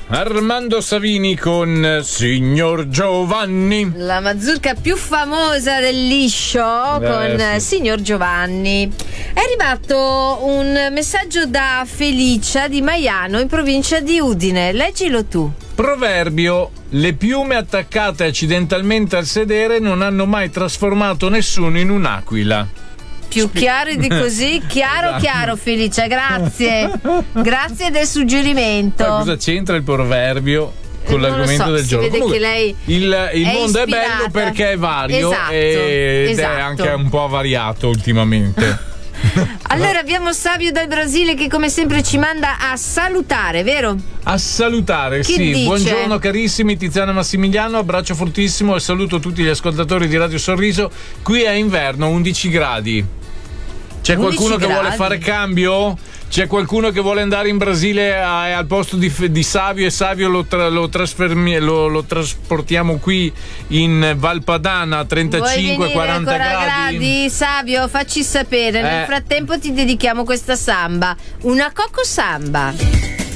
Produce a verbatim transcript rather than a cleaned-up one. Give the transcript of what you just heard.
Armando Savini con Signor Giovanni. La mazurka più famosa del liscio Beh, con sì. Signor Giovanni. È arrivato un messaggio da Felicia di Maiano in provincia di Udine. Leggilo tu. Proverbio: le piume attaccate accidentalmente al sedere non hanno mai trasformato nessuno in un'aquila. Più chiaro di così? Chiaro, Esatto. chiaro, Felicia, grazie. Grazie del suggerimento. Ma cosa c'entra il proverbio con Non lo l'argomento so, del si giorno? vede Comunque, che lei il, il è mondo ispirata. è bello perché è vario, Esatto, ed esatto. è anche un po' variato ultimamente. Allora abbiamo Savio dal Brasile che come sempre ci manda a salutare, vero? A salutare, Chi sì. dice? Buongiorno carissimi, Tiziana e Massimiliano, abbraccio fortissimo e saluto tutti gli ascoltatori di Radio Sorriso. Qui è inverno, undici gradi. C'è qualcuno che gradi? vuole fare cambio? C'è qualcuno che vuole andare in Brasile a, al posto di, di Savio, e Savio lo, tra, lo, trasfermi, lo, lo trasportiamo qui in Valpadana a trentacinque quaranta gradi? gradi? Savio, facci sapere. Nel Eh. frattempo ti dedichiamo questa samba, una coco samba.